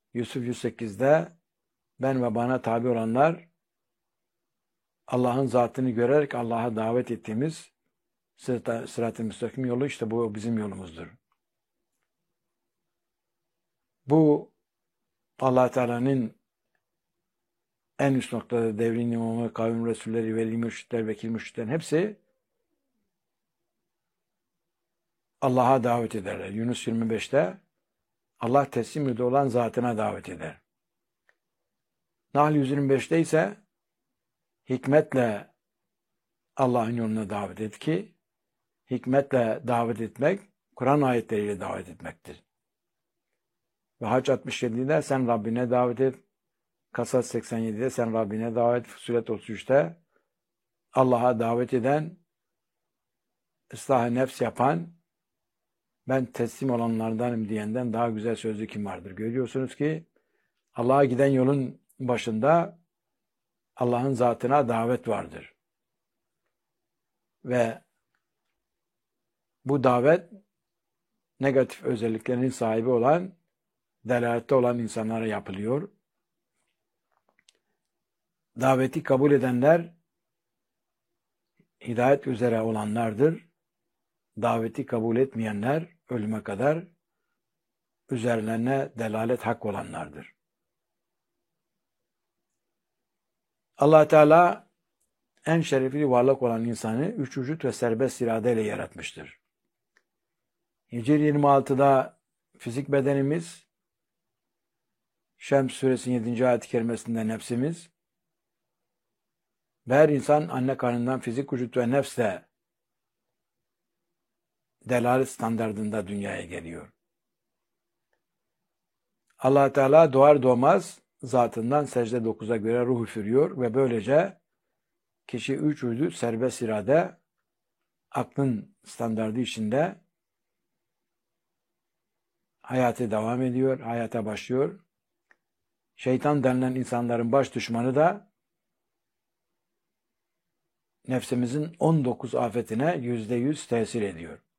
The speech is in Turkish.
Yusuf 108'de ben ve bana tabi olanlar Allah'ın zatını görerek Allah'a davet ettiğimiz sırat-ı müstakim yolu, işte bu bizim yolumuzdur. Bu Allah Teala'nın en üst noktada devrin imamı, kavim resulleri, veli mürşitler, vekil mürşitlerin hepsi Allah'a davet ederler. Yunus 25'te Allah teslim olan zatına davet eder. Nahl 125'te ise hikmetle Allah'ın yoluna davet et ki hikmetle davet etmek Kur'an ayetleriyle davet etmektir. Ve Hac 67'de sen Rabbine davet et. Kasas 87'de sen Rabbine davet et. Fussilet 33'te Allah'a davet eden, ıslah-ı nefs yapan, ben teslim olanlardanım diyenden daha güzel sözlü kim vardır? Görüyorsunuz ki Allah'a giden yolun başında Allah'ın zatına davet vardır. Ve bu davet negatif özelliklerin sahibi olan, delalette olan insanlara yapılıyor. Daveti kabul edenler hidayet üzere olanlardır. Daveti kabul etmeyenler ölüme kadar üzerlerine delalet hak olanlardır. Allah Teala en şerefli varlık olan insanı üç vücut ve serbest iradeyle yaratmıştır. Hicr 26'da fizik bedenimiz, Şems suresinin 7. ayet-i kerimesinde nefsimiz ve her insan anne karnından fizik vücut ve nefsle delalet standardında dünyaya geliyor. Allah Teala doğar doğmaz zatından secde 9'a göre ruh üfürüyor ve böylece kişi üç vücut serbest irade aklın standardı içinde hayata devam ediyor, hayata başlıyor. Şeytan denilen insanların baş düşmanı da nefsimizin 19 afetine %100 tesir ediyor.